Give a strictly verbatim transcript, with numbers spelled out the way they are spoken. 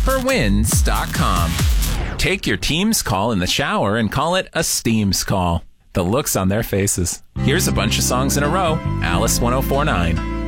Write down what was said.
for wins dot com. Take your team's call in the shower and call it a Steam's call. The looks on their faces. Here's a bunch of songs in a row. Alice ten forty-nine.